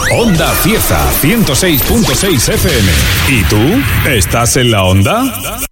Onda Cieza 106.6 FM. ¿Y tú? ¿Estás en la onda?